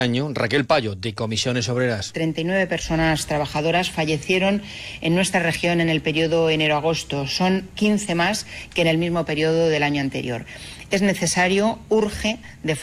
año, Raquel Payo, de Comisiones Obreras. 39 personas trabajadoras fallecieron en nuestra región en el periodo enero-agosto. Son 15 más que en el mismo periodo del año anterior. Es necesario, urge, de